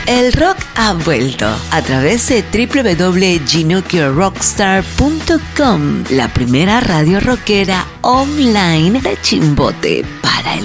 El rock ha vuelto a través de www.ginokirorockstar.com, la primera radio rockera online de Chimbote para el